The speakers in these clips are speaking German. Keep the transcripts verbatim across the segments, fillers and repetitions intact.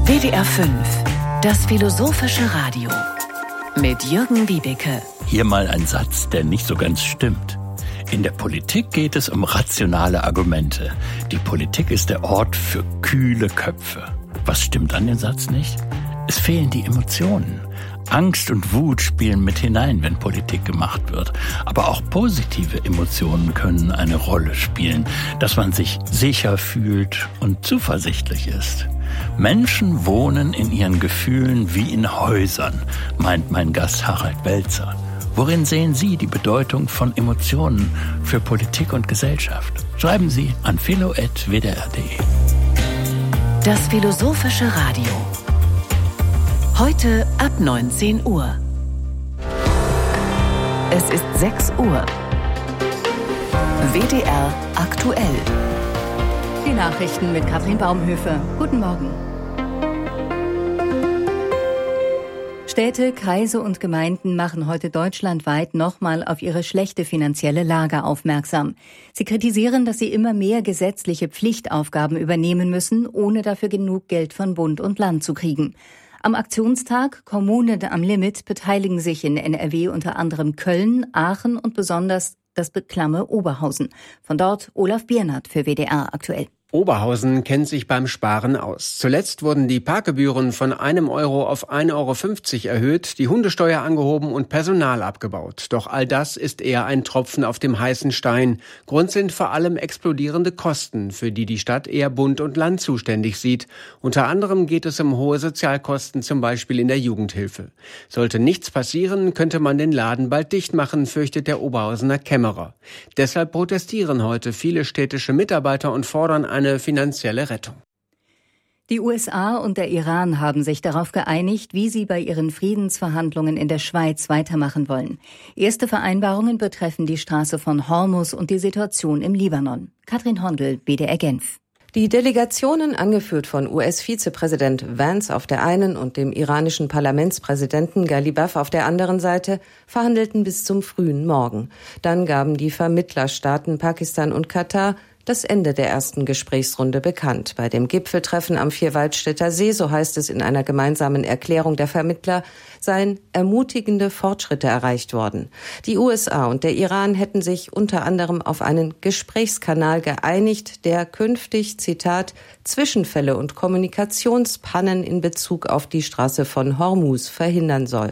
W D R fünf, das philosophische Radio mit Jürgen Wiebeke. Hier mal ein Satz, der nicht so ganz stimmt. In der Politik geht es um rationale Argumente. Die Politik ist der Ort für kühle Köpfe. Was stimmt an dem Satz nicht? Es fehlen die Emotionen. Angst und Wut spielen mit hinein, wenn Politik gemacht wird. Aber auch positive Emotionen können eine Rolle spielen, dass man sich sicher fühlt und zuversichtlich ist. Menschen wohnen in ihren Gefühlen wie in Häusern, meint mein Gast Harald Welzer. Worin sehen Sie die Bedeutung von Emotionen für Politik und Gesellschaft? Schreiben Sie an philo at w d r punkt d e. Das philosophische Radio. Heute ab neunzehn Uhr. Es ist sechs Uhr. W D R aktuell. Die Nachrichten mit Katrin Baumhöfe. Guten Morgen. Städte, Kreise und Gemeinden machen heute deutschlandweit nochmal auf ihre schlechte finanzielle Lage aufmerksam. Sie kritisieren, dass sie immer mehr gesetzliche Pflichtaufgaben übernehmen müssen, ohne dafür genug Geld von Bund und Land zu kriegen. Am Aktionstag Kommunen am Limit beteiligen sich in N R W unter anderem Köln, Aachen und besonders das beklamme Oberhausen. Von dort Olaf Biernert für W D R aktuell. Oberhausen kennt sich beim Sparen aus. Zuletzt wurden die Parkgebühren von einem Euro auf ein Euro fünfzig erhöht, die Hundesteuer angehoben und Personal abgebaut. Doch all das ist eher ein Tropfen auf dem heißen Stein. Grund sind vor allem explodierende Kosten, für die die Stadt eher Bund und Land zuständig sieht. Unter anderem geht es um hohe Sozialkosten, zum Beispiel in der Jugendhilfe. Sollte nichts passieren, könnte man den Laden bald dicht machen, fürchtet der Oberhausener Kämmerer. Deshalb protestieren heute viele städtische Mitarbeiter und fordern ein eine finanzielle Rettung. Die U S A und der Iran haben sich darauf geeinigt, wie sie bei ihren Friedensverhandlungen in der Schweiz weitermachen wollen. Erste Vereinbarungen betreffen die Straße von Hormuz und die Situation im Libanon. Katrin Hondel, W D R Genf. Die Delegationen, angeführt von U S-Vizepräsident Vance auf der einen und dem iranischen Parlamentspräsidenten Ghalibaf auf der anderen Seite, verhandelten bis zum frühen Morgen. Dann gaben die Vermittlerstaaten Pakistan und Katar das Ende der ersten Gesprächsrunde bekannt. Bei dem Gipfeltreffen am Vierwaldstätter See, so heißt es in einer gemeinsamen Erklärung der Vermittler, seien ermutigende Fortschritte erreicht worden. Die U S A und der Iran hätten sich unter anderem auf einen Gesprächskanal geeinigt, der künftig, Zitat, Zwischenfälle und Kommunikationspannen in Bezug auf die Straße von Hormuz verhindern soll.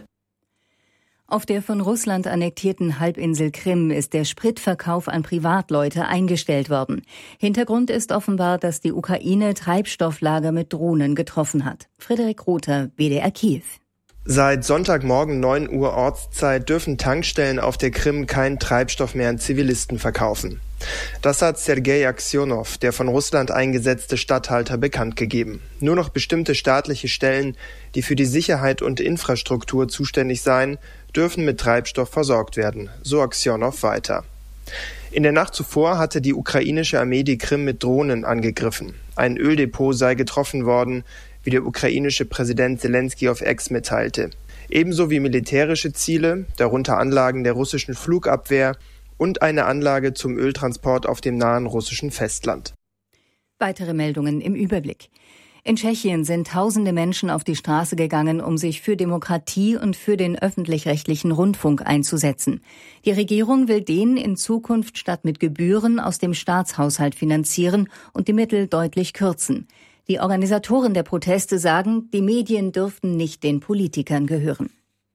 Auf der von Russland annektierten Halbinsel Krim ist der Spritverkauf an Privatleute eingestellt worden. Hintergrund ist offenbar, dass die Ukraine Treibstofflager mit Drohnen getroffen hat. Frederik Rother, W D R Kiew. Seit Sonntagmorgen neun Uhr Ortszeit dürfen Tankstellen auf der Krim keinen Treibstoff mehr an Zivilisten verkaufen. Das hat Sergei Aksionow, der von Russland eingesetzte Statthalter, bekannt gegeben. Nur noch bestimmte staatliche Stellen, die für die Sicherheit und Infrastruktur zuständig seien, dürfen mit Treibstoff versorgt werden, so Aksionow weiter. In der Nacht zuvor hatte die ukrainische Armee die Krim mit Drohnen angegriffen. Ein Öldepot sei getroffen worden, wie der ukrainische Präsident Selenskyj auf X mitteilte. Ebenso wie militärische Ziele, darunter Anlagen der russischen Flugabwehr und eine Anlage zum Öltransport auf dem nahen russischen Festland. Weitere Meldungen im Überblick. In Tschechien sind tausende Menschen auf die Straße gegangen, um sich für Demokratie und für den öffentlich-rechtlichen Rundfunk einzusetzen. Die Regierung will den in Zukunft statt mit Gebühren aus dem Staatshaushalt finanzieren und die Mittel deutlich kürzen. Die Organisatoren der Proteste sagen, die Medien dürften nicht den Politikern gehören.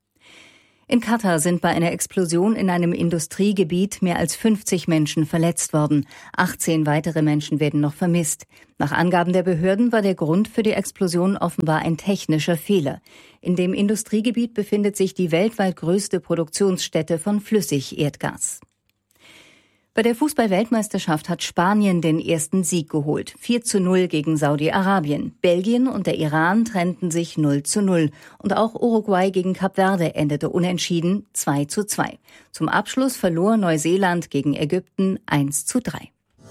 In Katar sind bei einer Explosion in einem Industriegebiet mehr als fünfzig Menschen verletzt worden. achtzehn weitere Menschen werden noch vermisst. Nach Angaben der Behörden war der Grund für die Explosion offenbar ein technischer Fehler. In dem Industriegebiet befindet sich die weltweit größte Produktionsstätte von Flüssigerdgas. Bei der Fußball-Weltmeisterschaft hat Spanien den ersten Sieg geholt. vier zu null gegen Saudi-Arabien. Belgien und der Iran trennten sich null zu null. Und auch Uruguay gegen Kap Verde endete unentschieden zwei zu zwei. Zum Abschluss verlor Neuseeland gegen Ägypten eins zu drei.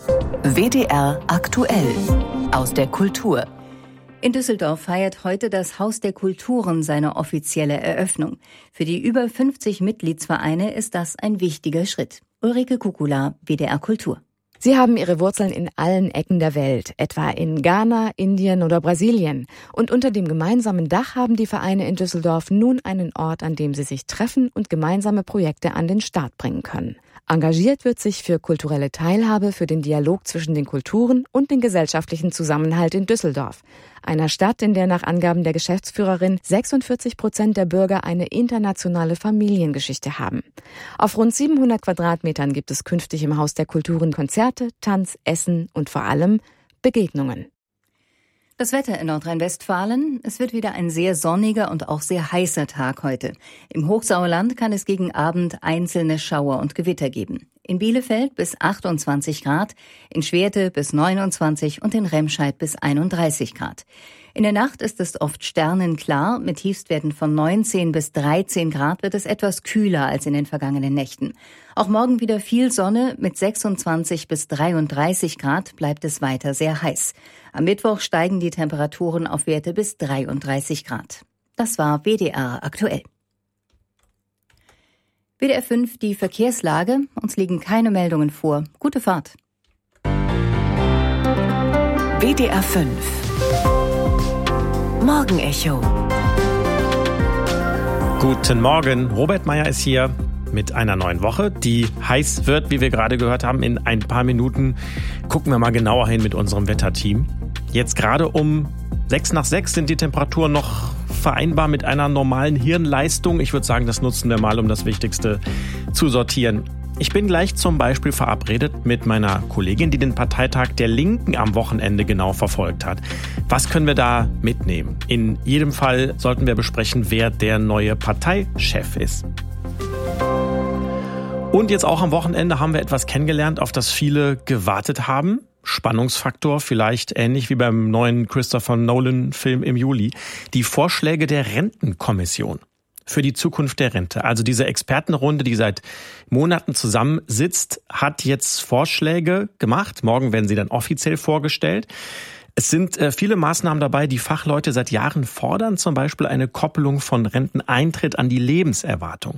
W D R aktuell aus der Kultur. In Düsseldorf feiert heute das Haus der Kulturen seine offizielle Eröffnung. Für die über fünfzig Mitgliedsvereine ist das ein wichtiger Schritt. Ulrike Kukula, W D R Kultur. Sie haben ihre Wurzeln in allen Ecken der Welt, etwa in Ghana, Indien oder Brasilien. Und unter dem gemeinsamen Dach haben die Vereine in Düsseldorf nun einen Ort, an dem sie sich treffen und gemeinsame Projekte an den Start bringen können. Engagiert wird sich für kulturelle Teilhabe, für den Dialog zwischen den Kulturen und den gesellschaftlichen Zusammenhalt in Düsseldorf. Einer Stadt, in der nach Angaben der Geschäftsführerin sechsundvierzig Prozent der Bürger eine internationale Familiengeschichte haben. Auf rund siebenhundert Quadratmetern gibt es künftig im Haus der Kulturen Konzerte, Tanz, Essen und vor allem Begegnungen. Das Wetter in Nordrhein-Westfalen. Es wird wieder ein sehr sonniger und auch sehr heißer Tag heute. Im Hochsauerland kann es gegen Abend einzelne Schauer und Gewitter geben. In Bielefeld bis achtundzwanzig Grad, in Schwerte bis neunundzwanzig und in Remscheid bis einunddreißig Grad. In der Nacht ist es oft sternenklar. Mit Tiefstwerten von neunzehn bis dreizehn Grad wird es etwas kühler als in den vergangenen Nächten. Auch morgen wieder viel Sonne. Mit sechsundzwanzig bis dreiunddreißig Grad bleibt es weiter sehr heiß. Am Mittwoch steigen die Temperaturen auf Werte bis dreiunddreißig Grad. Das war W D R aktuell. W D R fünf, die Verkehrslage. Uns liegen keine Meldungen vor. Gute Fahrt. W D R fünf Morgenecho. Guten Morgen, Robert Meyer ist hier mit einer neuen Woche, die heiß wird, wie wir gerade gehört haben. In ein paar Minuten gucken wir mal genauer hin mit unserem Wetterteam. Jetzt gerade um sechs nach sechs sind die Temperaturen noch vereinbar mit einer normalen Hirnleistung. Ich würde sagen, das nutzen wir mal, um das Wichtigste zu sortieren. Ich bin gleich zum Beispiel verabredet mit meiner Kollegin, die den Parteitag der Linken am Wochenende genau verfolgt hat. Was können wir da mitnehmen? In jedem Fall sollten wir besprechen, wer der neue Parteichef ist. Und jetzt auch am Wochenende haben wir etwas kennengelernt, auf das viele gewartet haben. Spannungsfaktor, vielleicht ähnlich wie beim neuen Christopher Nolan-Film im Juli. Die Vorschläge der Rentenkommission für die Zukunft der Rente. Also diese Expertenrunde, die seit Monaten zusammensitzt, hat jetzt Vorschläge gemacht. Morgen werden sie dann offiziell vorgestellt. Es sind äh, viele Maßnahmen dabei, die Fachleute seit Jahren fordern, zum Beispiel eine Koppelung von Renteneintritt an die Lebenserwartung.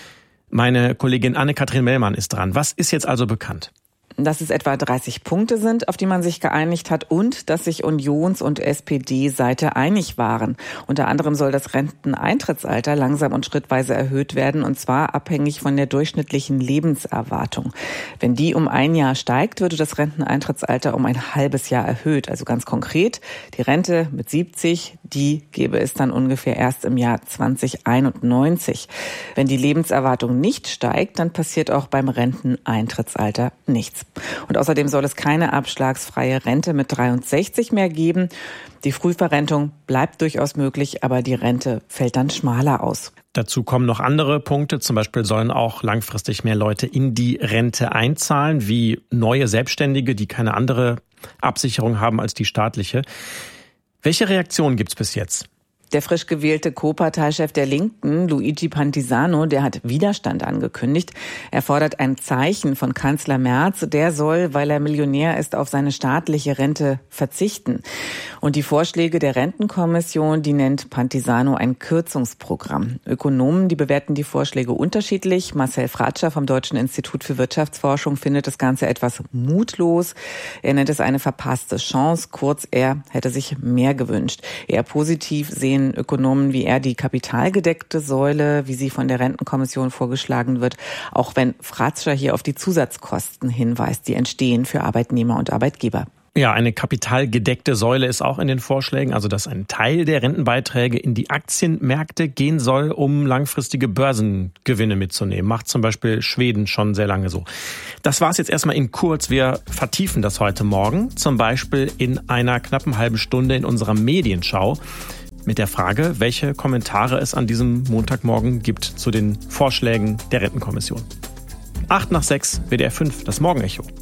Meine Kollegin Anne-Kathrin Mellmann ist dran. Was ist jetzt also bekannt? Dass es etwa dreißig Punkte sind, auf die man sich geeinigt hat und dass sich Unions- und S P D-Seite einig waren. Unter anderem soll das Renteneintrittsalter langsam und schrittweise erhöht werden, und zwar abhängig von der durchschnittlichen Lebenserwartung. Wenn die um ein Jahr steigt, würde das Renteneintrittsalter um ein halbes Jahr erhöht. Also ganz konkret, die Rente mit siebzig, die gäbe es dann ungefähr erst im Jahr zweitausendeinundneunzig. Wenn die Lebenserwartung nicht steigt, dann passiert auch beim Renteneintrittsalter nichts. Und außerdem soll es keine abschlagsfreie Rente mit dreiundsechzig mehr geben. Die Frühverrentung bleibt durchaus möglich, aber die Rente fällt dann schmaler aus. Dazu kommen noch andere Punkte. Zum Beispiel sollen auch langfristig mehr Leute in die Rente einzahlen, wie neue Selbstständige, die keine andere Absicherung haben als die staatliche. Welche Reaktionen gibt's bis jetzt? Der frisch gewählte Co-Parteichef der Linken, Luigi Pantisano, der hat Widerstand angekündigt. Er fordert ein Zeichen von Kanzler Merz. Der soll, weil er Millionär ist, auf seine staatliche Rente verzichten. Und die Vorschläge der Rentenkommission, die nennt Pantisano ein Kürzungsprogramm. Ökonomen, die bewerten die Vorschläge unterschiedlich. Marcel Fratscher vom Deutschen Institut für Wirtschaftsforschung findet das Ganze etwas mutlos. Er nennt es eine verpasste Chance. Kurz, er hätte sich mehr gewünscht. Eher positiv sehen Ökonomen wie er die kapitalgedeckte Säule, wie sie von der Rentenkommission vorgeschlagen wird, auch wenn Fratscher hier auf die Zusatzkosten hinweist, die entstehen für Arbeitnehmer und Arbeitgeber. Ja, eine kapitalgedeckte Säule ist auch in den Vorschlägen, also dass ein Teil der Rentenbeiträge in die Aktienmärkte gehen soll, um langfristige Börsengewinne mitzunehmen. Macht zum Beispiel Schweden schon sehr lange so. Das war's jetzt erstmal in kurz. Wir vertiefen das heute Morgen, zum Beispiel in einer knappen halben Stunde in unserer Medienschau mit der Frage, welche Kommentare es an diesem Montagmorgen gibt zu den Vorschlägen der Rentenkommission. Acht nach sechs, W D R fünf, das Morgenecho.